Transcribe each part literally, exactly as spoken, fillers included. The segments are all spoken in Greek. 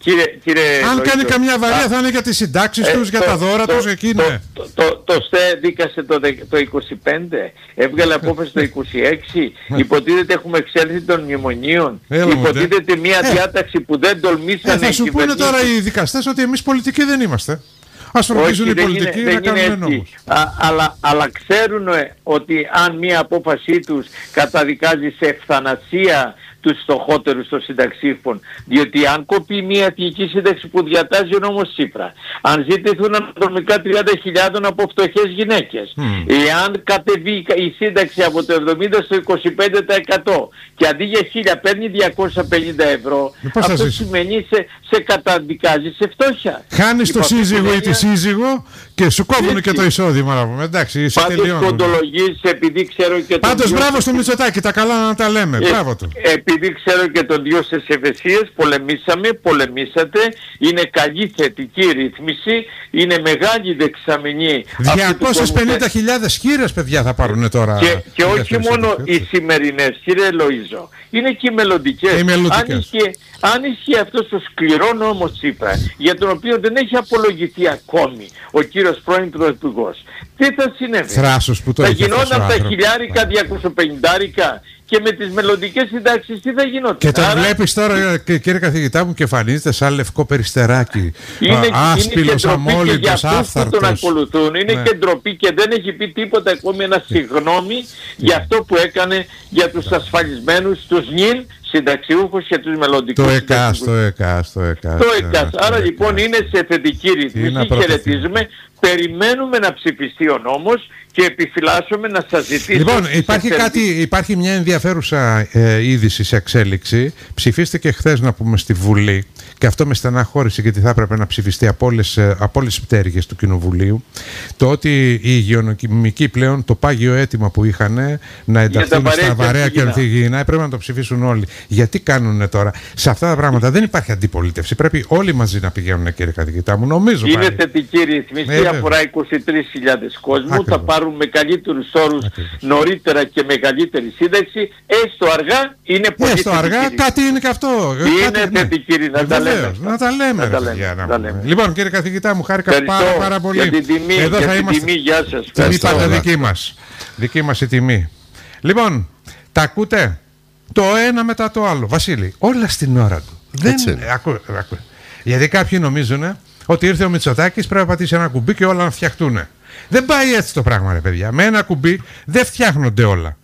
Κύριε, κύριε Αν Λογίτο, κάνει καμιά βαρία θα είναι για τις συντάξεις ε, τους, για το, τα δώρα το, τους, εκεί το, ναι. Το, το, το, το ΣΤΕ δίκασε το, το είκοσι πέντε, έβγαλε απόφαση το είκοσι έξι, υποτίθεται έχουμε εξέλθει των μνημονίων, Έλα, υποτίθεται μια ε, διάταξη που δεν τολμήσανε ε, θα σου πούνε τώρα οι δικαστές ότι εμείς πολιτικοί δεν είμαστε. Ας φροντίζουν οι πολιτικοί να κάνουν νόμους. Αλλά, αλλά ξέρουν ότι αν μια απόφασή τους καταδικάζει σε ευθανασία τους φτωχότερους των συνταξίφων, διότι αν κοπεί μια εθνική σύνταξη που διατάζει ο νόμος Τσίπρα, αν ζητηθούν αναδρομικά τριάντα χιλιάδες από φτωχές γυναίκες, mm. εάν κατεβεί η σύνταξη από το εβδομήντα στο είκοσι πέντε τοις εκατό και αντί για χίλια παίρνει διακόσια πενήντα ευρώ, αυτό σημαίνει σε, σε καταδικάζει σε φτώχεια. Χάνεις το σύζυγο ή τη σύζυγο και σου κόβουν και το εισόδημα, να πούμε. Εντάξει, είσαι τελειώνω. Πάντως κοντολογείς, επειδή ξέρω και... Πάντως μπράβο στο Μητσοτάκη, τα καλά να τα λέμε. Ε, μπράβο του. Επειδή ξέρω και τον δυο στις ευαισίες, πολεμήσαμε, πολεμήσατε, είναι καλή θετική ρύθμιση, είναι μεγάλη δεξαμενή. διακόσιες πενήντα χιλιάδες χείρες, παιδιά, θα πάρουν τώρα. Και, και όχι μόνο οι σημερινές, κύριε Λοΐζο, είναι και οι μελλοντικές. Οι μελλοντικές. Αν ισχύει, αν ισχύει αυτός ο σκληρό νόμος Τσίπρα, για τον οποίο δεν έχει απολογηθεί ακόμη ο κύριος πρώην Πρωθυπουργός, τι θα συνέβη? Θράσος που το θα έχει γινόταν τα άνθρωπο. χιλιάρικα, διακόσια πενηντάρικα και με τις μελλοντικές συντάξεις τι θα γινόταν? Και τον Άρα... βλέπεις τώρα, κύριε καθηγητά μου, και εμφανίζεται σαν λευκό περιστεράκι. Είναι, άσπυλος, είναι αμόλυντος, άφθαρτος. Τον ακολουθούν. Είναι ναι. και ντροπή και δεν έχει πει τίποτα ακόμη ένα συγγνώμη για αυτό που έκανε για τους ασφαλισμένους, τους νυν συνταξιούχους και τους μελλοντικούς. Το ΕΚΑΣ, το ΕΚΑΣ, το ΕΚΑΣ. Το ΕΚΑΣ. Άρα λοιπόν είναι σε θετική ρυθμίση, χαιρετίζουμε. Περιμένουμε να ψηφιστεί ο νόμος και επιφυλάσσουμε να σας ζητήσουμε. Λοιπόν, υπάρχει, κάτι, υπάρχει μια ενδιαφέρουσα ε, είδηση σε εξέλιξη. Ψηφίστηκε χθες, να πούμε, στη Βουλή, και αυτό με στεναχώρησε, γιατί θα έπρεπε να ψηφιστεί από όλες, από όλες τις πτέρυγες του Κοινοβουλίου, το ότι οι υγειονομικοί πλέον το πάγιο αίτημα που είχαν να ενταχθούν στα βαρέα και ανθυγιεινά έπρεπε να το ψηφίσουν όλοι. Γιατί κάνουν τώρα σε αυτά τα πράγματα? Δεν υπάρχει αντιπολίτευση. Πρέπει όλοι μαζί να πηγαίνουν, κύριε καθηγητά μου. Νομίζω είναι πάλι. θετική ρυθμίση. Ε, αφορά είκοσι τρεις χιλιάδες κόσμου. Ακριβώς. Θα πάρουν με καλύτερους όρους νωρίτερα και μεγαλύτερη σύνταξη. Έστω αργά, είναι πολύ Έστω αργά, ρυθμίση. Κάτι είναι και αυτό. Είναι κάτι, θετική ρυθμίση. Να, να τα λέμε. Να τα λέμε. Να τα λέμε. Λοιπόν, κύριε καθηγητά μου, χάρηκα πάρα, πάρα πολύ. Για την τιμή, Εδώ για θα την είμαστε. Τιμή, γεια σας. Τιμή πάντα δική μας. Δική μας η τιμή. Λοιπόν, τα ακούτε το ένα μετά το άλλο. Βασίλη, όλα στην ώρα του. Δεν... Ακού, ακού. Γιατί κάποιοι νομίζουν ότι ήρθε ο Μητσοτάκης, πρέπει να πατήσει ένα κουμπί και όλα να φτιαχτούν. Δεν πάει έτσι το πράγμα, ρε παιδιά. Με ένα κουμπί δεν φτιάχνονται όλα.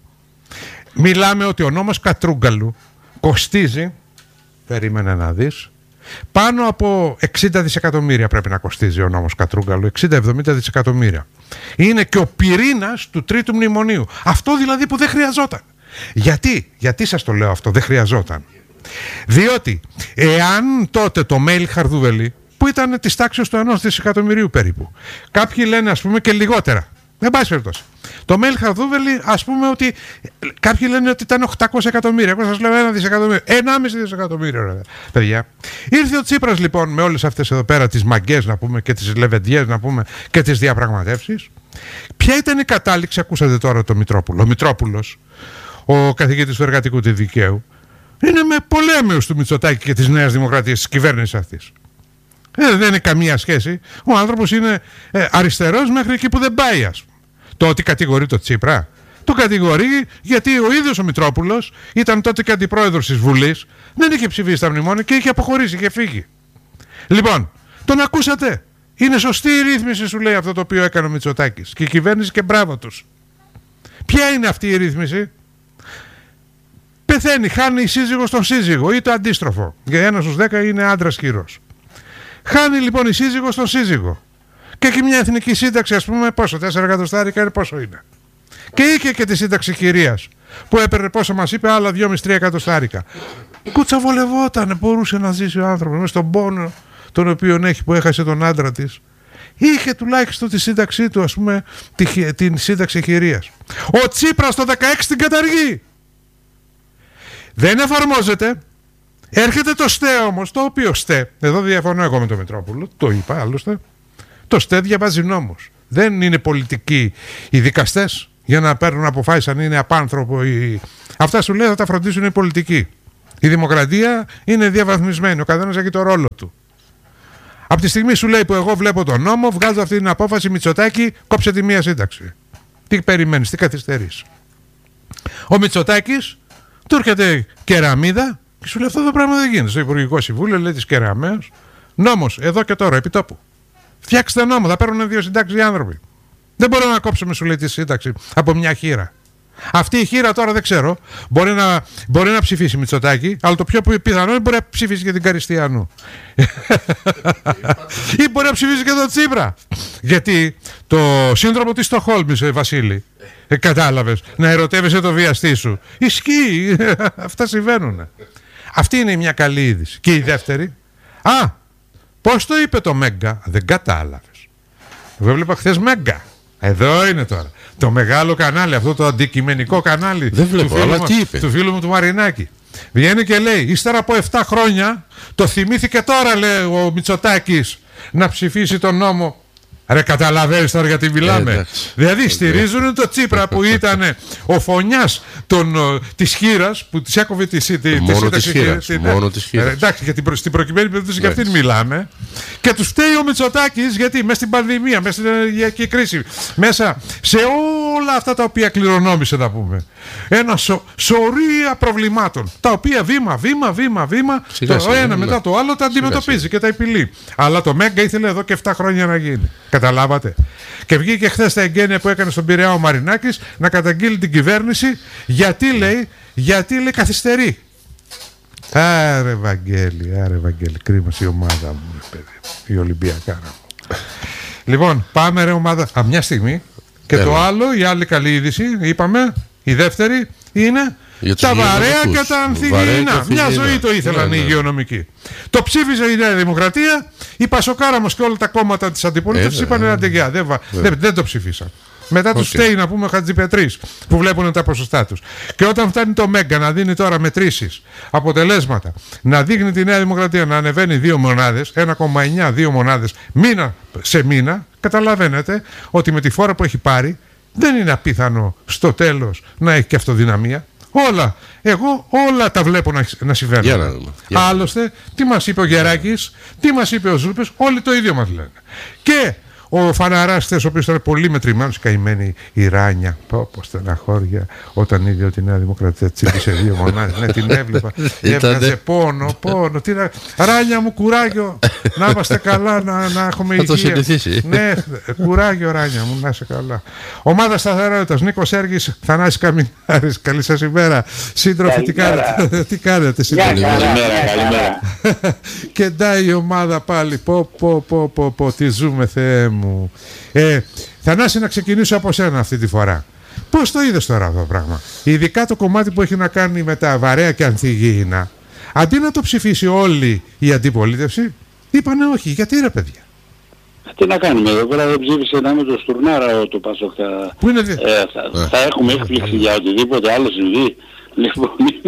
Μιλάμε ότι ο νόμος Κατρούγκαλου κοστίζει, περίμενε να δεις, πάνω από εξήντα δισεκατομμύρια πρέπει να κοστίζει ο νόμος Κατρούγκαλου, εξήντα με εβδομήντα δισεκατομμύρια. Είναι και ο πυρήνας του τρίτου μνημονίου. Αυτό δηλαδή που δεν χρειαζόταν. Γιατί, γιατί σας το λέω αυτό, δεν χρειαζόταν? Διότι εάν τότε το mail Χαρδούβελη, που ήταν της τάξης του ενός δισεκατομμυρίου περίπου, κάποιοι λένε ας πούμε και λιγότερα, δεν πάει περιπτώσει, το mail Χαρδούβελη, ας πούμε ότι κάποιοι λένε ότι ήταν οκτακόσια εκατομμύρια, εγώ σας λέω ένα δισεκατομμύριο, ενάμιση δισεκατομμύριο, ρε, παιδιά. Ήρθε ο Τσίπρας λοιπόν με όλες αυτές εδώ πέρα τις μαγκές, να πούμε, και τις λεβεντιές, να πούμε, και τις διαπραγματεύσεις. Ποια ήταν η κατάληξη? Ακούσατε τώρα το Μητρόπουλο. Ο Μητρόπουλος, ο καθηγητής του εργατικού του δικαίου, είναι με πολέμιος του Μητσοτάκη και της Νέας Δημοκρατίας, της κυβέρνησης αυτής. Ε, δεν είναι καμία σχέση. Ο άνθρωπος είναι ε, αριστερός μέχρι εκεί που δεν πάει, ας πούμε. Το ότι κατηγορεί το Τσίπρα, το κατηγορεί γιατί ο ίδιος ο Μητρόπουλος ήταν τότε και αντιπρόεδρος της Βουλής, δεν είχε ψηφίσει τα μνημόνια και είχε αποχωρήσει, είχε φύγει. Λοιπόν, τον ακούσατε? Είναι σωστή η ρύθμιση, σου λέει, αυτό το οποίο έκανε ο Μητσοτάκης και η κυβέρνηση, και μπράβο τους. Ποια είναι αυτή η ρύθμιση? Πεθαίνει, χάνει η σύζυγος τον σύζυγο ή το αντίστροφο. Για ένα στους δέκα είναι άντρας χειρός. Χάνει λοιπόν η σύζυγος τον σύζυγο. Και έχει μια εθνική σύνταξη, ας πούμε, πόσο, τέσσερα εκατοστάρικα είναι, πόσο είναι. Και είχε και τη σύνταξη χειρίας, που έπαιρνε, πόσο μας είπε, άλλα δυόμισι τρία εκατοστάρικα. Κουτσαβολευόταν, μπορούσε να ζήσει ο άνθρωπος με στον πόνο τον οποίο έχει, που έχασε τον άντρα της. Είχε τουλάχιστον τη σύνταξή του, ας πούμε, τη, την σύνταξη χειρίας. Ο Τσίπρας το δεκαέξι την καταργεί. Δεν εφαρμόζεται. Έρχεται το ΣΤΕ όμως, το οποίο ΣΤΕ, εδώ διαφωνώ εγώ με τον Μητρόπουλο, το είπα άλλωστε, το ΣΤΕ διαβάζει νόμους. Δεν είναι πολιτικοί οι δικαστές για να παίρνουν αποφάσεις αν είναι απάνθρωπο ή... Αυτά σου λέει θα τα φροντίσουν οι πολιτικοί. Η δημοκρατία είναι διαβαθμισμένη, ο καθένας έχει το ρόλο του. Από τη στιγμή σου λέει που εγώ βλέπω τον νόμο, βγάζω αυτή την απόφαση, Μητσοτάκη, κόψε τη μία σύνταξη. Τι περιμένεις, τι καθυστερείς. Ο Μητσοτάκης του έρχεται κεραμίδα και σου λέει αυτό το πράγμα δεν γίνεται. Στο Υπουργικό Συμβούλιο λέει της κεραμέως, νόμος εδώ και τώρα, επί τόπου. Φτιάξτε νόμο, θα παίρνουν δύο συντάξεις οι άνθρωποι. Δεν μπορούμε να κόψουμε, σου λέει, τη σύνταξη από μια χείρα. Αυτή η χείρα τώρα δεν ξέρω. Μπορεί να, μπορεί να ψηφίσει Μητσοτάκη, αλλά το πιο πιθανό είναι μπορεί να ψηφίσει και την Καριστιανού. Ή μπορεί να ψηφίσει και τον Τσίπρα. Γιατί το σύνδρομο της Στοκχόλμης, ε, Βασίλη, ε, κατάλαβες, να ερωτεύεσαι το βιαστή σου. Ισχύει. Αυτά συμβαίνουν. Αυτή είναι μια καλή είδηση. Και η δεύτερη. Α, πώς το είπε το Μέγκα, δεν κατάλαβες. Εγώ έβλεπα χθες Μέγκα. Εδώ είναι τώρα. Το μεγάλο κανάλι, αυτό το αντικειμενικό κανάλι. Δεν βλέπω, του, φίλου αλλά μου, τι είπε? του φίλου μου του Μαρινάκη. Βγαίνει και λέει, ύστερα από επτά χρόνια, το θυμήθηκε τώρα, λέει ο Μητσοτάκης, να ψηφίσει τον νόμο. Ρε, καταλαβαίνεις τώρα γιατί μιλάμε. Ε, δηλαδή στηρίζουν το Τσίπρα που ήταν ο φωνιάς της χείρας που της έκοβε τη σύνταξη. Μόνο της χείρας. Μόνο της χείρας. Εντάξει, γιατί στην προκειμένη περίπτωση για αυτήν μιλάμε. Και τους φταίει ο Μητσοτάκης γιατί μέσα στην πανδημία, μέσα στην ενεργειακή κρίση, μέσα σε όλα αυτά τα οποία κληρονόμησε, να πούμε. Ένα σο, σωρία προβλημάτων. Τα οποία βήμα, βήμα, βήμα, βήμα, σιγά, το σιγά, ένα σιγά, μετά το άλλο τα αντιμετωπίζει σιγά, και τα επιλύει. Αλλά το Μέγκα ήθελε εδώ και επτά χρόνια να γίνει. Καταλάβατε. Και βγήκε χθες τα εγγένεια που έκανε στον Πειραιά ο Μαρινάκης να καταγγείλει την κυβέρνηση γιατί λέει, γιατί λέει καθυστερεί. Άρε Βαγγέλη, άρε Βαγγέλη, κρίμα η ομάδα μου, ρε παιδί, η Ολυμπιακάρα μου. Λοιπόν, πάμε ρε ομάδα. Α, μια στιγμή. Και Έλα. το άλλο, η άλλη καλή είδηση, είπαμε, η δεύτερη είναι τα βαρέα και τα ανθυγιεινά. Μια ζωή το ήθελαν ναι, οι ναι. υγειονομικοί. Το ψήφισε η Νέα Δημοκρατία, η Πασοκάρα μας και όλα τα κόμματα της αντιπολίτευσης ε, είπαν αντεγιά, δεν, δεν, δεν το ψήφισαν. Μετά τους okay. φταίει να πούμε ο Χατζηπετρής που βλέπουν τα ποσοστά τους. Και όταν φτάνει το Μέγκα να δίνει τώρα μετρήσεις, αποτελέσματα, να δείχνει τη Νέα Δημοκρατία να ανεβαίνει δύο μονάδες, ένα κόμμα εννιά, δύο μονάδες μήνα σε μήνα, καταλαβαίνετε ότι με τη φόρα που έχει πάρει δεν είναι απίθανο στο τέλος να έχει και αυτοδυναμία. Όλα, εγώ όλα τα βλέπω να, να συμβαίνουν. Για να δούμε, για να Άλλωστε, τι μας είπε ο Γεράκης, τι μας είπε ο Ζούπες, όλοι το ίδιο μας λένε. Και ο Φαναράς χθες, ο οποίος ήταν πολύ μετρημένος, καημένη η Ράνια. Πω πω στεναχώρια όταν είδε ότι η Νέα Δημοκρατία τσίπησε δύο μονάδες. Ναι, την έβλεπα. Έβγαζε πόνο, πόνο. Τι να... Ράνια μου, κουράγιο. Να είμαστε καλά, να, να έχουμε υγεία. Θα το συνηθίσει. Ναι, κουράγιο Ράνια μου, να είσαι καλά. Ομάδα Σταθερότητας, Νίκος Σέργης, Θανάσης Καμινάρης. Καλή σας ημέρα. Σύντροφοι, τι κάνετε. Τι κάνετε, σύντροφοι. Καλημέρα, καλημέρα. Και ντάει η ομάδα πάλι. Πω, πω, πω, πω, πω, τι ζούμε, Θεέ μου. Ε, Θανάση, να ξεκινήσω από σένα αυτή τη φορά. Πώς το είδες τώρα αυτό το πράγμα? Ειδικά το κομμάτι που έχει να κάνει με τα βαρέα και ανθυγιεινά. Αντί να το ψηφίσει όλη η αντιπολίτευση, είπανε όχι. Γιατί ρε παιδιά? Τι να κάνουμε εδώ πέρα, δεν ψήφισε να με το Στουρνάρα το Πασόκ. Θα, Πού είναι, ε, θα, θα έχουμε έκπληξη για οτιδήποτε άλλο συμβεί. Λοιπόν.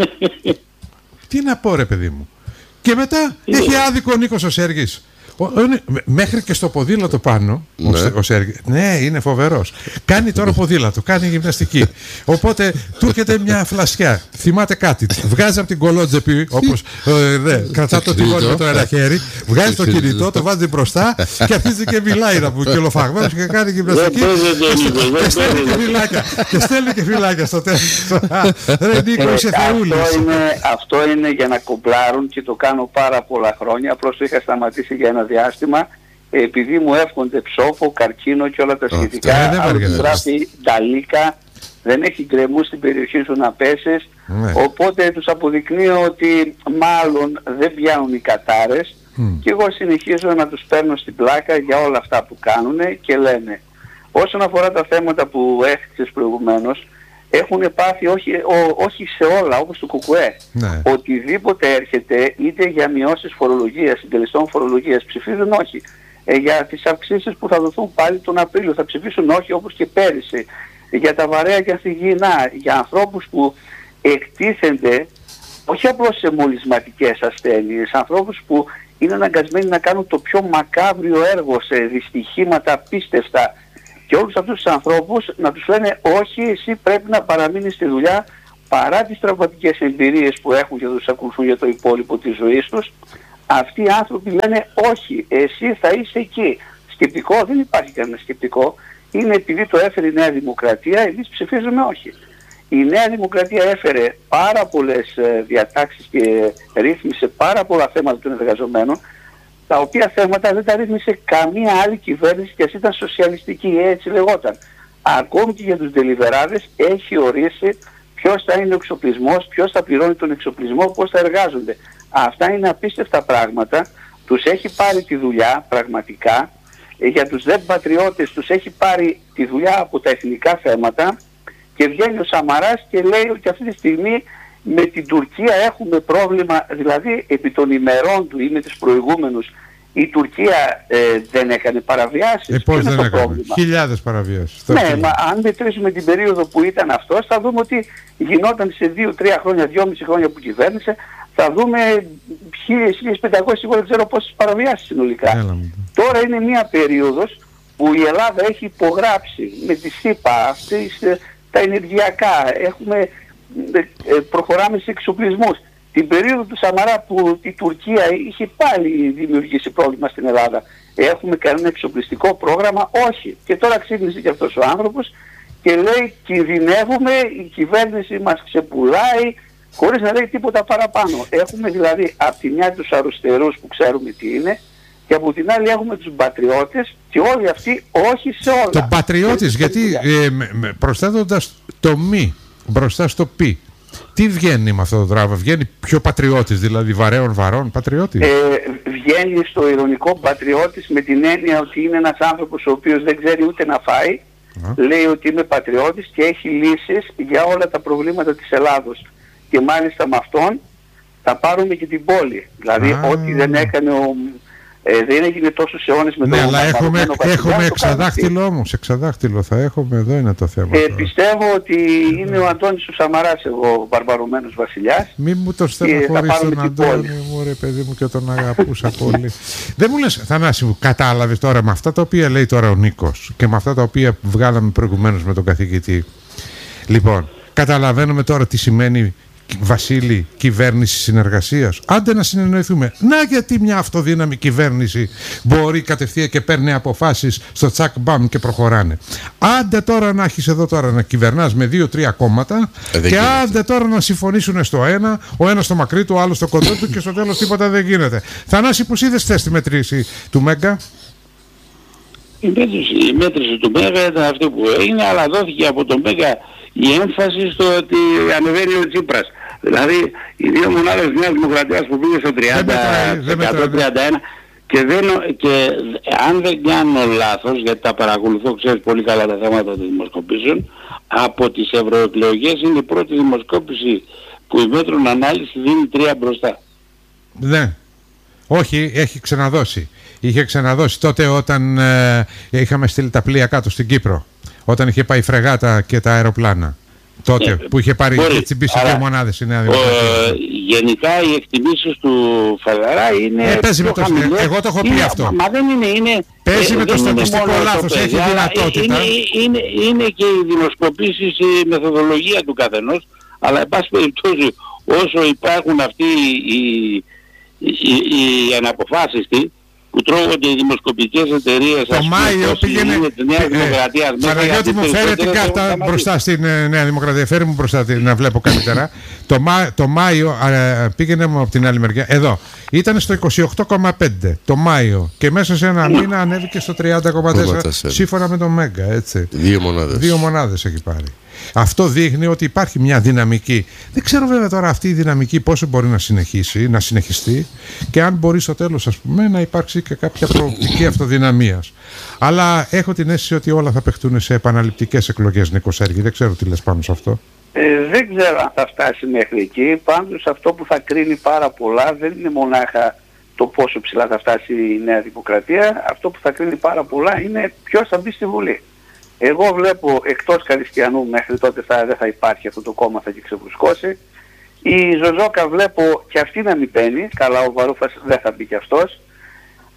Τι να πω ρε παιδί μου. Και μετά είναι. Έχει άδικο ο Νίκος ο Σέργης. Ο, είναι, μέχρι και στο ποδήλατο πάνω ναι. Ο, ο Σέργης, ναι, είναι φοβερός. Κάνει τώρα ποδήλατο, κάνει γυμναστική. Οπότε του έρχεται μια φλασιά. Θυμάται κάτι. Βγάζει από την κολότζεπη, όπως ε, ναι, κρατά το τιμόνι με το ένα χέρι, βγάζει το κινητό, το βάζει μπροστά και αρχίζει και μιλάει να πούμε. Και ολοφαγμένος και κάνει γυμναστική. Και στέλνει και φυλάκια. Και στέλνει και φυλάκια στο τέλος. Ρε Νίκο, είσαι θεούλης. Αυτό είναι για να κομπλάρουν και το κάνω πάρα πολλά χρόνια. Απλώς το είχα σταματήσει για ένα διάστημα, επειδή μου εύχονται ψόφο, καρκίνο και όλα τα σχετικά. Αν γράφει Νταλίκα, δεν έχει γκρεμού στην περιοχή σου να πέσεις, ναι. Οπότε τους αποδεικνύω ότι μάλλον δεν πιάνουν οι κατάρες mm. και εγώ συνεχίζω να τους παίρνω στην πλάκα για όλα αυτά που κάνουν και λένε. Όσον αφορά τα θέματα που έθιξες προηγουμένως, έχουν πάθει όχι, ο, όχι σε όλα, όπως το ΚΚΕ. Ναι. Οτιδήποτε έρχεται, είτε για μειώσεις φορολογίας, συντελεστών φορολογίας, ψηφίζουν όχι. Ε, για τις αυξήσεις που θα δοθούν πάλι τον Απρίλιο θα ψηφίσουν όχι, όπως και πέρυσι. Ε, για τα βαρέα και ανθυγιεινά, για ανθρώπους που εκτίθενται όχι απλώς σε μολυσματικές ασθένειες, ανθρώπους που είναι αναγκασμένοι να κάνουν το πιο μακάβριο έργο σε δυστυχήματα απίστευτα. Και όλους αυτούς τους ανθρώπους να τους λένε όχι, εσύ πρέπει να παραμείνεις στη δουλειά παρά τις τραυματικές εμπειρίες που έχουν και τους ακολουθούν για το υπόλοιπο της ζωής τους, αυτοί οι άνθρωποι λένε όχι, εσύ θα είσαι εκεί. Σκεπτικό, δεν υπάρχει κανένα σκεπτικό, είναι επειδή το έφερε η Νέα Δημοκρατία, εμείς ψηφίζουμε όχι. Η Νέα Δημοκρατία έφερε πάρα πολλές διατάξεις και ρύθμισε πάρα πολλά θέματα των εργαζομένων, τα οποία θέματα δεν τα ρύθμισε καμία άλλη κυβέρνηση και ας ήταν σοσιαλιστική, έτσι λεγόταν. Ακόμη και για τους ντελιβεράδες έχει ορίσει ποιος θα είναι ο εξοπλισμός, ποιος θα πληρώνει τον εξοπλισμό, πώς θα εργάζονται. Αυτά είναι απίστευτα πράγματα, τους έχει πάρει τη δουλειά πραγματικά, για τους δε πατριώτες τους έχει πάρει τη δουλειά από τα εθνικά θέματα και βγαίνει ο Σαμαράς και λέει ότι αυτή τη στιγμή με την Τουρκία έχουμε πρόβλημα, δηλαδή επί των ημερών του ή με τους προηγούμενους η Τουρκία ε, δεν έκανε παραβιάσεις. Ε, πώς δεν έκανε, χιλιάδες παραβιάσεις. Ναι, μα αν μετρήσουμε την περίοδο που ήταν αυτός θα δούμε ότι γινόταν σε δύο τρία χρόνια, δυόμιση χρόνια που κυβέρνησε, θα δούμε χίλιες με χίλιες πεντακόσιες, εγώ δεν ξέρω πόσες παραβιάσεις συνολικά. Έλα. Τώρα είναι μια περίοδος που η Ελλάδα έχει υπογράψει με τη ΣΥΠΑ, αυτές, τα ενεργειακά, έχουμε, προχωράμε σε εξοπλισμούς. Την περίοδο του Σαμαρά που η Τουρκία είχε πάλι δημιουργήσει πρόβλημα στην Ελλάδα. Έχουμε κανένα εξοπλιστικό πρόγραμμα? Όχι. Και τώρα ξύπνησε και αυτός ο άνθρωπος και λέει κινδυνεύουμε, η κυβέρνηση μας ξεπουλάει, χωρίς να λέει τίποτα παραπάνω. Έχουμε δηλαδή από τη μια τους αρρωστερούς που ξέρουμε τι είναι και από την άλλη έχουμε τους πατριώτες και όλοι αυτοί όχι σε όλα. Το πατριώτης, γιατί ε, προσθέτοντας το μη μπροστά στο πι, τι βγαίνει με αυτό το δράμα? Βγαίνει πιο πατριώτης, δηλαδή βαρέων βαρών πατριώτης? Ε, βγαίνει στο ειρωνικό πατριώτης με την έννοια ότι είναι ένας άνθρωπος ο οποίος δεν ξέρει ούτε να φάει. Α. Λέει ότι είμαι πατριώτης και έχει λύσεις για όλα τα προβλήματα της Ελλάδος. Και μάλιστα με αυτόν θα πάρουμε και την πόλη. Δηλαδή Α. ό,τι δεν έκανε ο... Ε, δεν έγινε τόσους αιώνες με ναι, τον αλλά έχουμε, έχουμε εξαδάχτυλο όμως, εξαδάχτυλο θα έχουμε, εδώ είναι το θέμα. Ε, πιστεύω ότι είναι ο Αντώνης ο Σαμαράς, εγώ, βαρβαρωμένος βασιλιάς. Μην μου το στεναχωρείς τον Αντώνη μου, ρε παιδί μου, και τον αγαπούσα πολύ. Δεν μου λες, Θανάση μου, κατάλαβες τώρα με αυτά τα οποία λέει τώρα ο Νίκος και με αυτά τα οποία βγάλαμε προηγουμένως με τον καθηγητή? Λοιπόν, καταλαβαίνουμε τώρα τι σημαίνει, Βασίλη, κυβέρνηση συνεργασίας. Άντε να συνεννοηθούμε. Να, γιατί μια αυτοδύναμη κυβέρνηση μπορεί κατευθείαν και παίρνει αποφάσεις στο τσακ μπαμ και προχωράνε. Άντε τώρα να έχεις εδώ τώρα να κυβερνάς με δύο-τρία κόμματα ε, και γίνεται. Άντε τώρα να συμφωνήσουν στο ένα, ο ένας στο μακρύ του, ο άλλος στο κοντό του και στο τέλος τίποτα δεν γίνεται. Θανάση, που είδες θες τη μέτρηση του Μέγκα? Η μέτρηση, η μέτρηση του Μέγκα ήταν αυτό που έγινε, αλλά δόθηκε από τον Μέγκα η έμφαση στο ότι ανεβαίνει ο Τσίπρας. Δηλαδή οι δύο μονάδες της Νέας Δημοκρατίας που πήγε στο τριάντα, τριάντα ένα και, δεν, και αν δεν κάνω λάθος, γιατί τα παρακολουθώ, ξέρεις πολύ καλά τα θέματα των δημοσκοπήσεων, από τις ευρωεκλογές είναι η πρώτη δημοσκόπηση που η Μέτρων Ανάλυση δίνει τρία μπροστά. Ναι. Όχι, έχει ξαναδώσει. Είχε ξαναδώσει τότε όταν ε, είχαμε στείλει τα πλοία κάτω στην Κύπρο. Όταν είχε πάει η φρεγάτα και τα αεροπλάνα. Τότε ναι, που είχε πάρει και τσιμπήσει δύο μονάδες η Νέα Δημοκρατία. Γενικά οι εκτιμήσεις του Φαλαρά είναι ε, παίζει με το, εγώ το έχω πει είναι, αυτό. Μα δεν είναι, είναι παίζει ε, με το στατιστικό λάθος, έχει δυνατότητα. Είναι, είναι, είναι και οι δημοσκοπήσεις, η μεθοδολογία του καθενός, αλλά εν πάση περιπτώσει όσο υπάρχουν αυτοί οι, οι, οι, οι αναποφάσιστοι που τρώγονται οι δημοσκοπικές εταιρείες, το Μάιο πήγαινε της Νέας Δημοκρατίας. Παναγιώτη μου, φέρε την κάρτα μπροστά στην Νέα Δημοκρατία, φέρε μου μπροστά να βλέπω καλύτερα. το, Μά, το Μάιο α, πήγαινε από την άλλη μεριά, εδώ ήταν στο είκοσι οκτώ κόμμα πέντε το Μάιο και μέσα σε ένα μήνα ανέβηκε στο τριάντα κόμμα τέσσερα σύμφωνα με τον Μέγκα, έτσι. Δύο μονάδες. Δύο μονάδες έχει πάρει. Αυτό δείχνει ότι υπάρχει μια δυναμική. Δεν ξέρω βέβαια τώρα αυτή η δυναμική πόσο μπορεί να συνεχίσει, να συνεχιστεί και αν μπορεί στο τέλος, ας πούμε, να υπάρξει και κάποια προοπτική αυτοδυναμίας. Αλλά έχω την αίσθηση ότι όλα θα παιχτούν σε επαναληπτικές εκλογές, Νίκο Σέργη. Δεν ξέρω τι λες πάνω σε αυτό. Ε, δεν ξέρω αν θα φτάσει μέχρι εκεί. Πάντως αυτό που θα κρίνει πάρα πολλά δεν είναι μονάχα το πόσο ψηλά θα φτάσει η Νέα Δημοκρατία. Αυτό που θα κρίνει πάρα πολλά είναι ποιος θα μπει στη Βουλή. Εγώ βλέπω εκτός Καριστιανού, μέχρι τότε θα, δεν θα υπάρχει αυτό το κόμμα, θα έχει ξεβουσκώσει. Η Ζωζόκα βλέπω και αυτή να μην μπαίνει, καλά ο Βαρούφας δεν θα μπει και αυτός.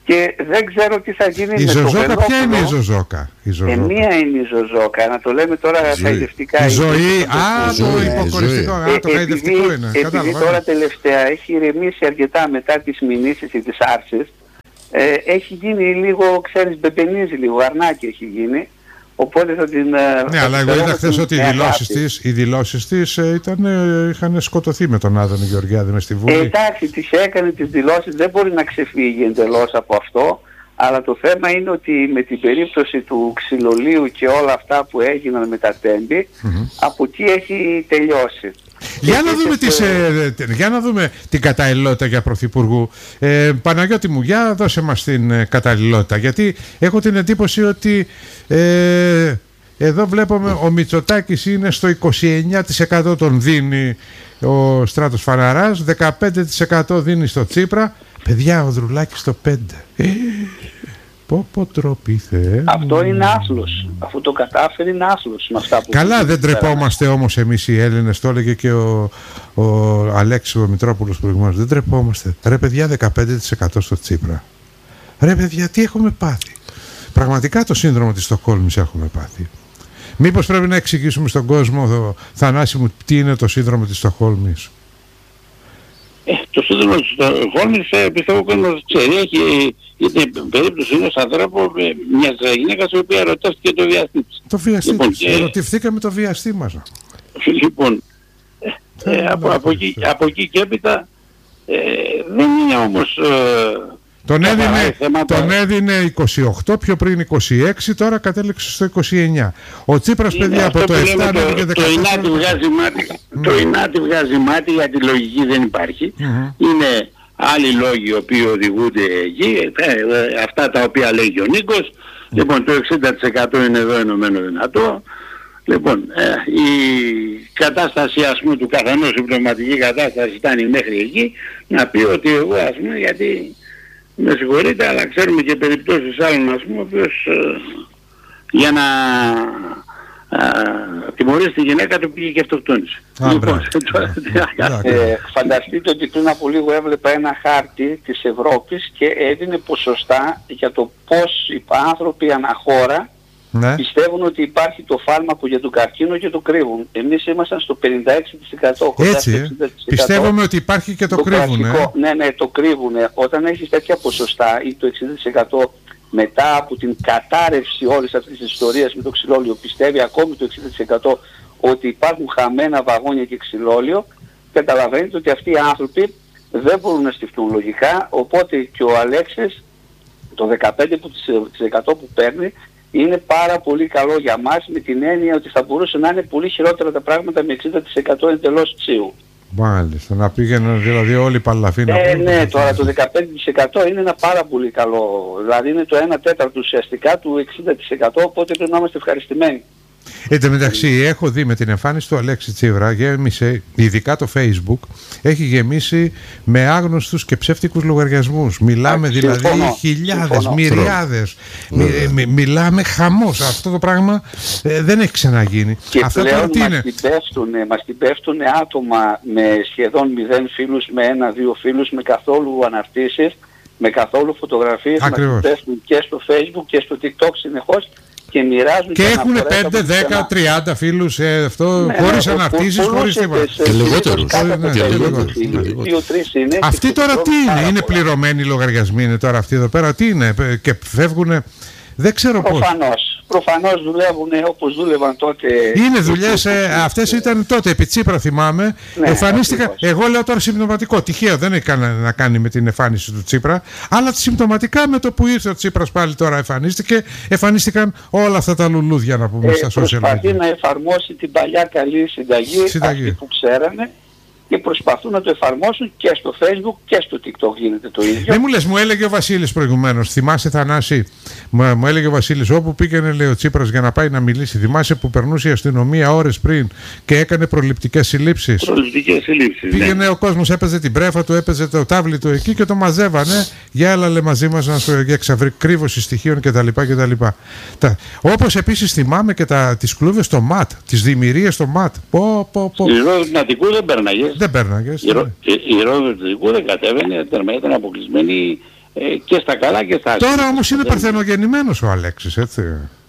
Και δεν ξέρω τι θα γίνει η με Ζωζόκα, το Βελόπουλο. Ποια είναι η Ζωζόκα? Η Ζωζόκα. Ε, μία είναι η Ζωζόκα, να το λέμε τώρα χαϊδευτικά. Η ζωή, α, το υποκοριστικό, α, το χαϊδευτικό είναι. Επειδή τώρα τελευταία έχει ηρεμήσει αρκετά μετά τις μηνύσεις ή τις άρσεις, ε, έχει γίνει λίγο, ξέρεις, μπεπενίζει λίγο, αρνάκι έχει γίνει. Οπότε θα την... Ναι, αλλά εγώ είδα χθες ότι οι δηλώσεις της, οι δηλώσεις της ήταν, είχαν σκοτωθεί με τον Άδωνη Γεωργιάδη μες στη Βουλή. Ε, εντάξει, τις έκανε τις δηλώσεις, δεν μπορεί να ξεφύγει εντελώς από αυτό, αλλά το θέμα είναι ότι με την περίπτωση του ξυλολίου και όλα αυτά που έγιναν με τα τέμπη, mm-hmm. από εκεί έχει τελειώσει. Για να, δούμε τις, ε, για να δούμε την καταλληλότητα για πρωθυπουργού. Ε, Παναγιώτη μου, για δώσε μας την ε, καταλληλότητα, γιατί έχω την εντύπωση ότι ε, εδώ βλέπουμε ο Μητσοτάκης είναι στο είκοσι εννέα τοις εκατό τον δίνει ο Στράτος Φαναράς, δεκαπέντε τοις εκατό δίνει στο Τσίπρα. Παιδιά, ο Δρουλάκης στο πέντε τοις εκατό. Ε, Πω πω τροπή Θεέ. Αυτό είναι άθλος. Αφού το κατάφερε είναι άθλος με αυτά που... Καλά, δεν τρεπόμαστε όμως εμείς οι Έλληνες, το έλεγε και ο, ο Αλέξης ο Μητρόπουλος προηγουμένως. Δεν τρεπόμαστε. Ρε παιδιά, δεκαπέντε τοις εκατό στο Τσίπρα. Ρε παιδιά, τι έχουμε πάθει? Πραγματικά το σύνδρομο της Στοκχόλμης έχουμε πάθει. Μήπως πρέπει να εξηγήσουμε στον κόσμο, Θανάση μου, τι είναι το σύνδρομο της Στοκχόλμης? Ε, το σύνδρομο της Στοκχόλμης ε, πιστεύω ότι να ξέρει, έχει, είναι περίπτωση ενός ανθρώπου, μιας γυναίκας η οποία ερωτεύτηκε το βιαστή της. Το βιαστή λοιπόν, της, και... ερωτηθήκαμε το βιαστή μας. Λοιπόν, ε, ε, από, από, εκεί, από εκεί και έπειτα ε, δεν είναι όμως... Ε, τον έδινε, τον έδινε είκοσι οκτώ, πιο πριν είκοσι έξι, τώρα κατέληξε στο είκοσι εννέα. Ο Τσίπρας, είναι παιδιά, από το επτά το, το, το Ινάτι βγάζει μάτι, mm. το Ινάτι βγάζει μάτι, γιατί λογική δεν υπάρχει. Mm-hmm. Είναι άλλοι λόγοι οι οποίοι οδηγούνται εκεί, ε, αυτά τα οποία λέγει ο Νίκος. Mm. Λοιπόν, το εξήντα τοις εκατό είναι εδώ ενωμένο δυνατό. Λοιπόν, ε, η κατάσταση, ας πούμε, του καθενός, η πνευματική κατάσταση φτάνει μέχρι εκεί, να πει ότι εγώ, ας πούμε, γιατί... Με συγχωρείτε, αλλά ξέρουμε και περιπτώσεις άλλων, ας πούμε, ο οποίος ε, για να ε, τιμωρήσει τη γυναίκα του πήγε και αυτοκτόνησε. Λοιπόν, ε, φανταστείτε ότι πριν από λίγο έβλεπα ένα χάρτη της Ευρώπης και έδινε ποσοστά για το πώς οι άνθρωποι αναχώρα ναι. πιστεύουν ότι υπάρχει το φάρμακο για τον καρκίνο και το κρύβουν. Εμείς ήμασταν στο πενήντα έξι τοις εκατό. Έτσι, ε, πιστεύουμε ότι υπάρχει και το, το κρύβουν. Ε. Ναι, ναι, το κρύβουν. Όταν έχεις τέτοια ποσοστά ή το εξήντα τοις εκατό μετά από την κατάρρευση όλης αυτής της ιστορίας με το ξυλόλιο, πιστεύει ακόμη το εξήντα τοις εκατό ότι υπάρχουν χαμένα βαγόνια και ξυλόλιο, καταλαβαίνετε ότι αυτοί οι άνθρωποι δεν μπορούν να στηφτούν λογικά, οπότε και ο Αλέξης το δεκαπέντε τοις εκατό που παίρνει είναι πάρα πολύ καλό για μας, με την έννοια ότι θα μπορούσε να είναι πολύ χειρότερα τα πράγματα με εξήντα τοις εκατό εντελώς τσίου. Μάλιστα, να πήγαιναν δηλαδή όλοι οι παλαφοί να ε, Ναι, τώρα το δεκαπέντε τοις εκατό είναι ένα πάρα πολύ καλό, δηλαδή είναι το ένα τέταρτο ουσιαστικά του εξήντα τοις εκατό, οπότε πρέπει να είμαστε ευχαριστημένοι. Εν τω μεταξύ, έχω δει με την εμφάνιση του Αλέξη Τσίπρα, γέμισε, ειδικά το Facebook, έχει γεμίσει με άγνωστους και ψεύτικους λογαριασμούς. Μιλάμε δηλαδή συμφωνώ, χιλιάδες, συμφωνώ. μυριάδες. Μι, μι, μιλάμε χαμός. Αυτό το πράγμα ε, δεν έχει ξαναγίνει. Και αυτό πλέον τώρα τι μας, είναι? την πέφτουν, μας την πέφτουν άτομα με σχεδόν μηδέν φίλους, με ένα-δύο φίλους, με καθόλου αναρτήσεις, με καθόλου φωτογραφίες. Μας την πέφτουν και στο Facebook και στο TikTok συνεχώς. Και, και έχουν πέντε, δέκα, τριάντα φίλους ε, αυτό, ναι, χωρίς ναι, αναρτήσεις, χωρίς τίποτα. Και λιγότερους. Αυτοί τώρα τι είναι, είναι πληρωμένοι λογαριασμοί, είναι τώρα αυτοί εδώ πέρα, τι είναι και φεύγουν, δεν ξέρω πώς. Προφανώς. Προφανώς δουλεύουν όπως δούλευαν τότε. Είναι δουλειές, ε, αυτές ήταν τότε επί Τσίπρα θυμάμαι. Ναι, εμφανίστηκα, εγώ λέω τώρα συμπτωματικό, τυχαίο δεν έχει να κάνει με την εμφάνιση του Τσίπρα, αλλά συμπτωματικά με το που ήρθε ο Τσίπρας πάλι τώρα εμφανίστηκε, εμφανίστηκαν όλα αυτά τα λουλούδια να πούμε ε, στα social media. Προσπαθεί να εφαρμόσει την παλιά καλή συνταγή, συνταγή. Αυτή που ξέρανε. Και προσπαθούν να το εφαρμόσουν και στο Facebook και στο TikTok γίνεται το ίδιο. Δεν μου λες, μου έλεγε ο Βασίλης προηγουμένως, θυμάσαι Θανάση, μου, μου έλεγε ο Βασίλης, όπου πήγαινε λέει ο Τσίπρας για να πάει να μιλήσει, θυμάσαι που περνούσε η αστυνομία ώρες πριν και έκανε προληπτικές συλλήψεις. Προληπτικές συλλήψεις, πήγαινε ναι. Ο κόσμος, έπαιζε την πρέφα του, έπαιζε το τάβλι του εκεί και το μαζεύανε, για έλα λέει μαζί μας να σου εξαβρικρύβωση στοιχείων κτλ. Όπως επίσης θυμάμαι και τα, τις κλούβες στο ΜΑΤ, τις δημιουργίες στο ΜΑΤ. Πω, πω, πω. Η Ρόδο Δυνατικού δεν πέρναγε. Δεν πέρναγες. Η, η, η Ρόδο Δυνατικού δεν κατέβαινε, ήταν αποκλεισμένη ε, και στα καλά και στα άσχημα. Τώρα όμως είναι παρθενογεννημένος ο Αλέξης, έτσι.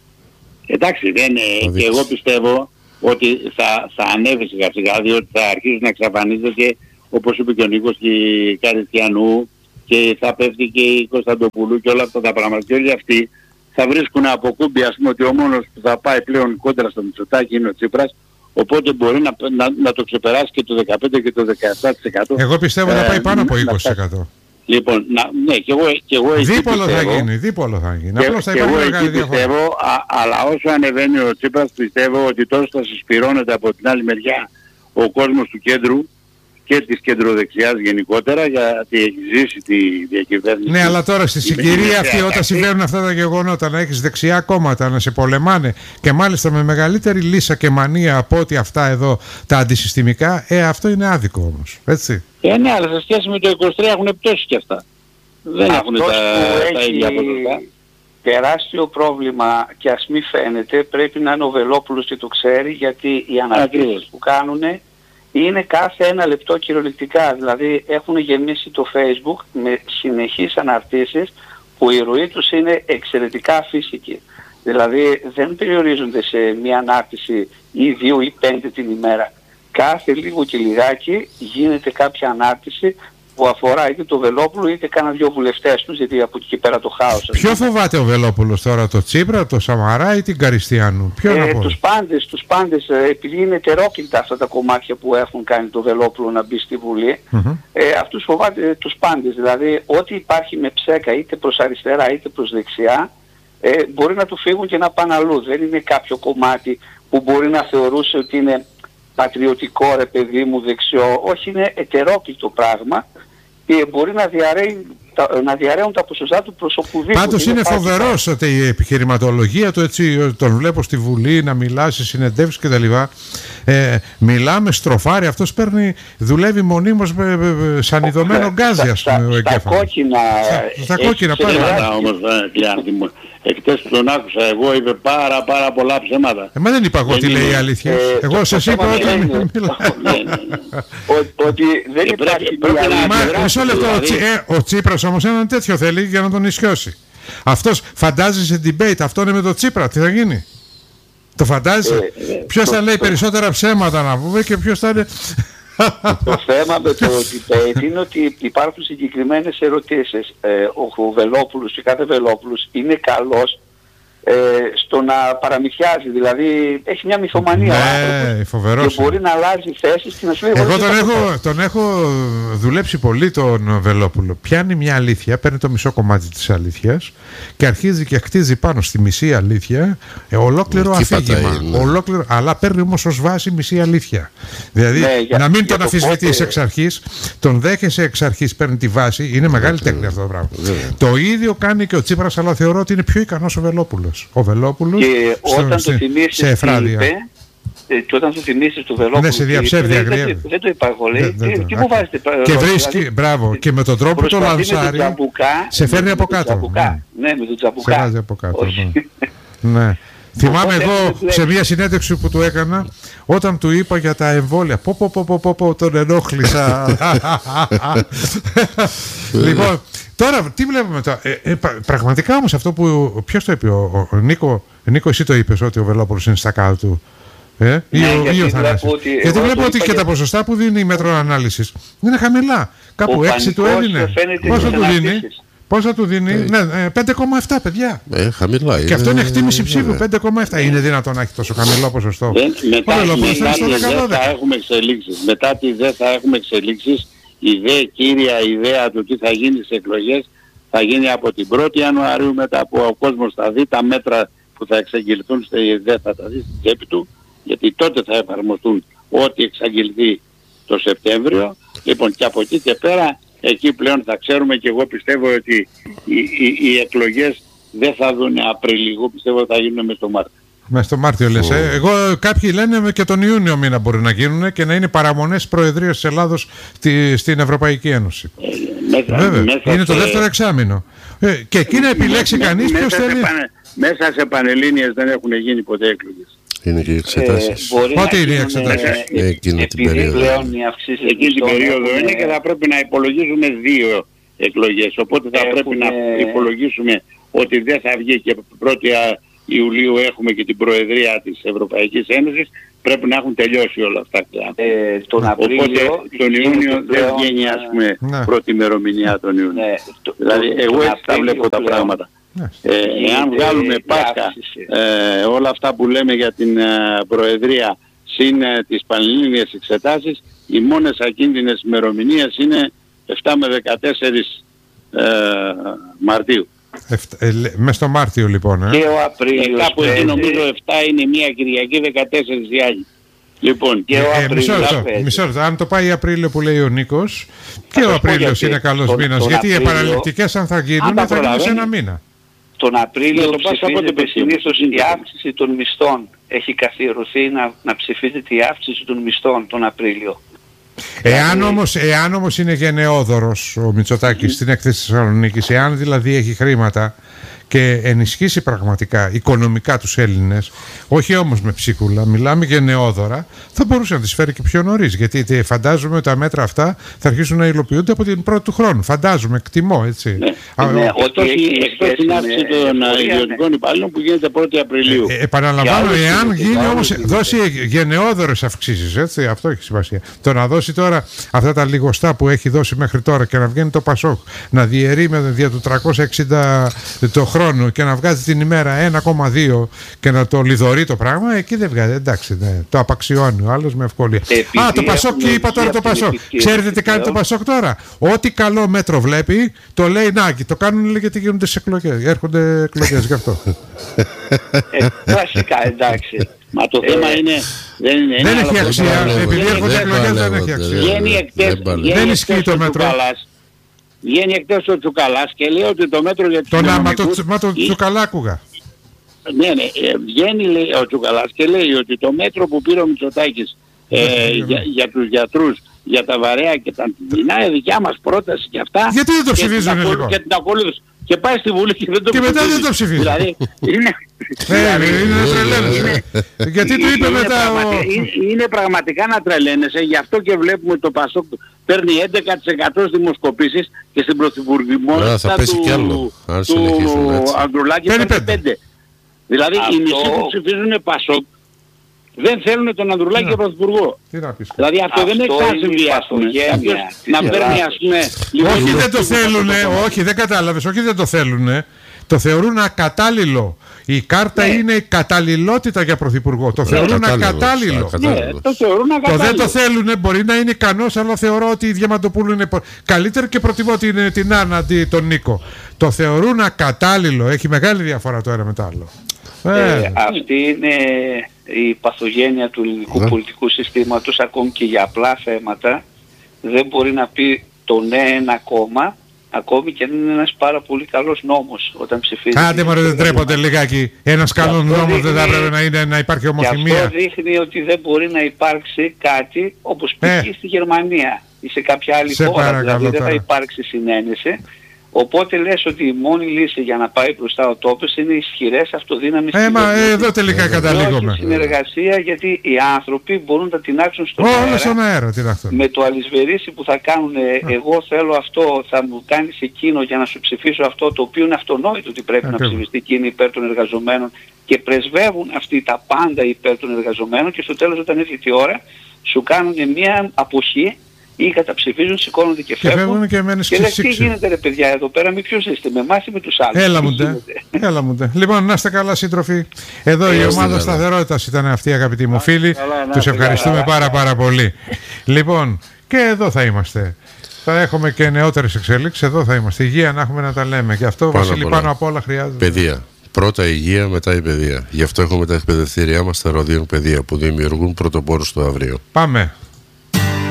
Εντάξει, δεν είναι. Και εγώ πιστεύω ότι θα, θα ανέβει σιγά σιγά, διότι θα αρχίσει να εξαφανίζεται, όπως είπε και ο Νίκος, και η Καριστιανού, και θα πέφτει και η Κωνσταντοπούλου και όλα αυτά τα πράγματα. Και όλοι αυτοί θα βρίσκουν από κούμπι, ας πούμε, ότι ο μόνος που θα πάει πλέον κόντρα στο Μητσοτάκη είναι ο Τσίπρας, οπότε μπορεί να, να, να το ξεπεράσει και το δεκαπέντε και το δεκαεπτά τοις εκατό. Εγώ πιστεύω να πάει πάνω από είκοσι τοις εκατό. Λοιπόν, να, ναι, και εγώ, και εγώ εκεί δίπολο πιστεύω, θα γίνει, δίπολο θα γίνει. Και, Απλώς θα και υπάρχει εγώ μεγάλη εκεί διαφορά. πιστεύω, α, αλλά όσο ανεβαίνει ο Τσίπρας, πιστεύω ότι τόσο θα συσπυρώνεται από την άλλη μεριά ο κόσμος του κέντρου και της κεντροδεξιάς γενικότερα, γιατί έχει ζήσει τη διακυβέρνηση. Ναι, αλλά τώρα στη συγκυρία αυτή, όταν συμβαίνουν αυτά τα γεγονότα, να έχεις δεξιά κόμματα να σε πολεμάνε και μάλιστα με μεγαλύτερη λύσα και μανία από ότι αυτά εδώ τα αντισυστημικά, ε, αυτό είναι άδικο όμως, έτσι. Ε, ναι, αλλά σε σχέση με το είκοσι τρία έχουν πτώσει και αυτά. Δεν έχουν τα, τα ίδια ποσοστά. Τεράστιο πρόβλημα και ας μη φαίνεται, πρέπει να είναι ο Βελόπουλος και το ξέρει, γιατί οι αναρτήσεις που κάνουν είναι κάθε ένα λεπτό κυριολεκτικά. Δηλαδή έχουν γεμίσει το Facebook με συνεχείς αναρτήσεις που η ροή τους είναι εξαιρετικά φυσική. Δηλαδή δεν περιορίζονται σε μία ανάρτηση ή δύο ή πέντε την ημέρα. Κάθε λίγο και λιγάκι γίνεται κάποια ανάρτηση που αφορά είτε το Βελόπουλο είτε κάνα δυο βουλευτές τους, γιατί από εκεί και πέρα το χάος. Ποιο φοβάται ο Βελόπουλος τώρα, το Τσίπρα, το Σαμαρά ή την Καριστιανού? Ποιο ε, να πω? Τους πάντες, τους πάντες, επειδή είναι ετερόκλητα αυτά τα κομμάτια που έχουν κάνει το Βελόπουλο να μπει στη Βουλή, mm-hmm. ε, αυτούς φοβάται τους πάντες. Δηλαδή ό,τι υπάρχει με ψέκα είτε προς αριστερά είτε προς δεξιά, ε, μπορεί να του φύγουν και να πάνε αλλού. Δεν είναι κάποιο κομμάτι που μπορεί να θεωρούσε ότι είναι πατριωτικό, ρε παιδί μου, δεξιό. Όχι, είναι ετερόκλητο πράγμα και μπορεί να, διαρρέει, να διαρρέουν τα ποσοστά του προς οπουδήποτε. Πάντως είναι, είναι φοβερός ότι η επιχειρηματολογία του, έτσι, τον βλέπω στη Βουλή να μιλά σε συνεντεύξεις και τα λοιπά. Ε, μιλάμε στροφάρι, αυτός παίρνει, δουλεύει μονίμως με, με, με σανιδωμένο γκάζι, ας πούμε, ο εγκέφαλος. Στα κόκκινα. Στα, στα κόκκινα, πάρα. Όμως, Κλειάνθη μου, εχθές που τον άκουσα εγώ είπε πάρα πάρα πολλά ψέματα. Εμένα δεν είπα εγώ τι λέει η αλήθεια. Εγώ σας είπα ότι μιλάει. Ότι δεν υπάρχει. Μισό λεπτό, ο Τσίπρας όμως έναν τέτοιο θέλει για να τον ισιώσει. Αυτός φαντάζει σε debate, αυτό είναι με το Τσίπρα, τι θα γίνει? Το φαντάζεσαι? Ποιος θα λέει περισσότερα ψέματα να πούμε και ποιος θα είναι... Το θέμα με το debate είναι ότι υπάρχουν συγκεκριμένες ερωτήσεις. Ε, ο Βελόπουλος και κάθε Βελόπουλος είναι καλός ε, στο να παραμυθιάζει. Δηλαδή έχει μια μυθομανία. Ναι, φοβερός. Και μπορεί να αλλάζει θέσεις και να σου λέει... Εγώ τον έχω, τον έχω δουλέψει πολύ τον Βελόπουλο. Πιάνει μια αλήθεια, παίρνει το μισό κομμάτι της αλήθειας και αρχίζει και χτίζει πάνω στη μισή αλήθεια ε, ολόκληρο αφήγημα. Ναι. Ολόκληρο, αλλά παίρνει όμως ως βάση μισή αλήθεια. Δηλαδή ναι, για, να μην τον αφισβητείς πότε... εξ αρχής, τον δέχεσαι εξ αρχής, παίρνει τη βάση. Είναι μεγάλη τέχνη αυτό το πράγμα. Ναι. Το ίδιο κάνει και ο Τσίπρας, αλλά θεωρώ ότι είναι πιο ικανός ο Βελόπουλος. Ο Βελόπουλος και στο, όταν σε, το θυμίσεις σε εφράδια. Είπε, ε, και όταν το θυμίσεις του Βελόπουλου ναι, σε διαψεύδια δεν, δεν, δεν το είπα εγώ, λέει, τι, τι μου βάζετε και βρίσκει, δηλαδή, μπράβο, και με τον τρόπο το λανσάρι σε φέρνει από κάτω. Ναι, με τον τζαμπουκά. Σε βάζει από κάτω. Ναι. Θυμάμαι εγώ σε μια συνέντευξη που του έκανα, όταν του είπα για τα εμβόλια, πω πω πω πω πω τον ενόχλησα. Λοιπόν, τώρα τι βλέπουμε τώρα, ε, ε, πραγματικά όμως αυτό που, ποιος το είπε, ο, ο Νίκο, Νίκο εσύ το είπες ότι ο Βελόπουλος είναι στα κάτω του. Ε, ή ναι, ο, γιατί, ή ο βλέπω ότι, γιατί βλέπω ότι και τα ποσοστά που δίνει η μέτρο ανάλυσης είναι χαμηλά. Κάπου έξι του έδινε. Πόσο του δίνει? Πόσα του δίνει? Ε, ναι, πέντε κόμμα επτά παιδιά. Ε, χαμηλά. Και είναι, αυτό είναι εκτίμηση ψήφου, πέντε κόμμα επτά. Είναι δυνατόν να έχει τόσο χαμηλό ποσοστό? Δεν, μετά μετά τη δεν θα έχουμε εξελίξεις. Μετά τη δεν θα έχουμε εξελίξεις. Η δε κύρια ιδέα του τι θα γίνει στις εκλογές θα γίνει από την πρώτη Ιανουαρίου, μετά που ο κόσμος θα δει τα μέτρα που θα εξαγγελθούν στη ΔΕ, θα τα δει στην τσέπη του, γιατί τότε θα εφαρμοστούν ό,τι εξαγγελθεί το Σεπτέμβριο. Λοιπόν, και από εκεί και πέρα, εκεί πλέον θα ξέρουμε, και εγώ πιστεύω ότι οι, οι, οι εκλογές δεν θα δουν Απρίλιο, εγώ πιστεύω ότι θα γίνουν μες στο Μάρτιο. Μες στο Μάρτιο λες, ε. Εγώ κάποιοι λένε και τον Ιούνιο μήνα μπορεί να γίνουν και να είναι παραμονές προεδρίας της Ελλάδος στη, στην Ευρωπαϊκή Ένωση. Ε, μέσα, βέβαια, μέσα είναι σε... το δεύτερο εξάμηνο. Ε, και εκεί να επιλέξει κανείς ποιος θέλει. Πανε, μέσα σε πανελλήνιες δεν έχουν γίνει ποτέ εκλογές. Είναι και οι εξετάσεις. Ε, Πότε είναι οι εξετάσεις? Εκείνη την περίοδο. Εκείνη την περίοδο είναι και θα πρέπει να υπολογίζουμε δύο εκλογές. Οπότε θα Έχουμε... πρέπει να υπολογίσουμε ότι δεν θα βγει και πρώτη Ιουλίου έχουμε και την Προεδρία της Ευρωπαϊκής Ένωσης. Πρέπει να έχουν τελειώσει όλα αυτά. Ε, τον Απρίλιο, οπότε τον Ιούνιο δεν βγαίνει, ας πούμε, ναι. πρώτη ημερομηνία τον Ιούνιο. Ναι, το, δηλαδή το, εγώ έτσι τα βλέπω τα πράγματα. Ναι. Ε, εάν βγάλουμε Πάσχα ε, όλα αυτά που λέμε για την ε, Προεδρία συν ε, τις πανελλήνιες εξετάσεις, οι μόνες ακίνδυνες ημερομηνίες είναι επτά με δεκατέσσερις ε, Μαρτίου. Ε, μες στο Μάρτιο λοιπόν. Ε. Και ο Απρίλιος. Ε, κάπου εκεί νομίζω επτά είναι μία Κυριακή, δεκατέσσερις η άλλη. Λοιπόν, και ε, ο ε, Απρίλιος. Μισό λεπτό, μισό λεπτό. Αν το πάει Απρίλιο που λέει ο Νίκος, και ο Απρίλιος είναι καλός μήνας. Γιατί οι επαναληπτικές αν θα γίνουν, θα γίνουν σε ένα μήνα. Τον Απρίλιο το ψηφίζεται συνήθως η αύξηση των μισθών. Έχει καθιερωθεί να, να ψηφίζεται η αύξηση των μισθών τον Απρίλιο. Εάν όμως, εάν όμως είναι γενναιόδωρος ο Μητσοτάκης mm. στην έκθεση της Θεσσαλονίκης, εάν δηλαδή έχει χρήματα και ενισχύσει πραγματικά οικονομικά τους Έλληνες, όχι όμως με ψίχουλα, μιλάμε γενναιόδωρα, θα μπορούσε να τις φέρει και πιο νωρίς. Γιατί φαντάζομαι ότι τα μέτρα αυτά θα αρχίσουν να υλοποιούνται από την πρώτη του χρόνου. Φαντάζομαι, εκτιμώ, έτσι. Ναι, Α, ναι, ότι εκτός την αύξηση των ιδιωτικών υπαλλήλων που γίνεται πρώτη Απριλίου. Ε, επαναλαμβάνω, εάν γίνει όμως, δώσει γενναιόδωρες αυξήσεις, έτσι, αυτό έχει σημασία. Το να δώσει τώρα αυτά τα λιγοστά που έχει δώσει μέχρι τώρα και να βγαίνει το Πασόκ, να διαιρεί με δια του τριακόσια εξήντα το χρόνο και να βγάζει την ημέρα ένα κόμμα δύο και να το λιδωρεί το πράγμα, εκεί δεν βγάζει. Εντάξει, ναι, το απαξιώνει ο άλλος με ευκολία. Επειδή Α, το Πασόκ, και είπα τώρα το Πασόκ. Ξέρετε τι κάνει το Πασόκ τώρα? Ό,τι καλό μέτρο βλέπει, το λέει να, το κάνουν γιατί γίνονται σε εκλογές. Έρχονται εκλογές γι' αυτό. Ε, βασικά, εντάξει. Μα το θέμα είναι... Δεν, είναι, δεν έχει αξία. Επειδή έρχονται εκλογές δεν έχει αξία. Δεν ισχύει το μέτρο. Βγαίνει εκτός ο Τσουκαλάς και λέει ότι το μέτρο για τους τον κοινωνικούς... Μα το Τσουκαλά άκουγα. Ναι, ναι, βγαίνει λέει, ο Τσουκαλάς και λέει ότι το μέτρο που πήρε ο Μητσοτάκης ε, για, για τους γιατρούς, για τα βαρέα και τα αντιμηνά, είναι δικιά μας πρόταση και αυτά. Γιατί δεν το ψηφίζουν λοιπόν? Και την ακολούθησε. Και πάει στη Βουλή και δεν το ψηφίζει. Και μετά δεν το ψηφίζει. Δηλαδή, είναι... Ε, είναι να τρελαίνεσαι. Γιατί του είπε μετά ο... Είναι πραγματικά να τρελαίνεσαι, γι' αυτό και βλέπουμε το Πασόκ παίρνει έντεκα τοις εκατό στις δημοσκοπήσεις και στην πρωθυπουργημότητα του Ανδρουλάκη παίρνει πέντε τοις εκατό. Δηλαδή οι μισοί που ψηφίζουν Πασόκ δεν θέλουν τον Ανδρουλάκη για πρωθυπουργό. Δηλαδή αυτό δεν έχει καν συμβεί. Να παίρνει ας πούμε... Όχι δεν το θέλουνε, όχι δεν κατάλαβες, όχι δεν το θέλουνε. Το θεωρούν ακατάλληλο. Η κάρτα ναι. είναι η καταλληλότητα για πρωθυπουργό. Το ναι, θεωρούν ακατάλληλο. Ναι, το θεωρούν ακατάλληλο. Το δεν το θέλουν, μπορεί να είναι ικανός, αλλά θεωρώ ότι η Διαμαντοπούλου είναι καλύτερη και προτιμώ την, την Άννα αντί τον Νίκο. Το θεωρούν ακατάλληλο. Έχει μεγάλη διαφορά το ένα με το άλλο. Ε, ε. Αυτή είναι η παθογένεια του ελληνικού ναι. πολιτικού συστήματος, ακόμη και για απλά θέματα. Δεν μπορεί να πει το ναι ένα κόμμα, ακόμη και αν είναι ένας πάρα πολύ καλός νόμος όταν ψηφίζει. Άντε μωρέ, δεν τρέπονται λιγάκι. Ένας καλός νόμος δεν θα έπρεπε να, είναι, να υπάρχει ομοθυμία. Και αυτό δείχνει ότι δεν μπορεί να υπάρξει κάτι όπως πήγε στη Γερμανία ή σε κάποια άλλη σε χώρα. Δηλαδή δεν θα υπάρξει συνένεση. Οπότε λες ότι η μόνη λύση για να πάει μπροστά ο τόπος είναι ισχυρές αυτοδύναμες ε, μα, ε, εδώ τελικά καταλήγουμε. Όχι συνεργασία, γιατί οι άνθρωποι μπορούν να τεινάξουν στον αέρα. Όλα στον αέρα με το αλυσβερίσι που θα κάνουν ε, εγώ θέλω αυτό, θα μου κάνεις εκείνο για να σου ψηφίσω αυτό, το οποίο είναι αυτονόητο ότι πρέπει Ακριβώς. να ψηφιστεί εκείνη υπέρ των εργαζομένων και πρεσβεύουν αυτοί τα πάντα υπέρ των εργαζομένων και στο τέλος όταν έρχεται η ώρα σου κάνουν μια αποχή ή καταψηφίζουν, σηκώνονται και φεύγουν και, και, και λες τι γίνεται ρε παιδιά εδώ πέρα, με ποιους είστε, με εμάς ή με τους άλλους? Έλα μου ντε, έλα μου ντε. Λοιπόν, να είστε καλά σύντροφοι. Εδώ η ομάδα σταθερότητας ήταν αυτή αγαπητοί μου φίλοι. Τους ευχαριστούμε πάρα πάρα πολύ. Λοιπόν, και εδώ θα είμαστε. Θα έχουμε και νεότερες εξέλιξεις, εδώ θα είμαστε. Υγεία να έχουμε να τα λέμε. Και αυτό Βασίλη πάνω απ' όλα χρειάζεται. Παιδεία. Πρώτα η υγεία, μετά η παιδεία. Γι' αυτό έχουμε τα εκπαιδευτήριά μας στα Ροδιών Παιδεία που δημιουργούν πρωτοπόρους στο αύριο. Πάμε.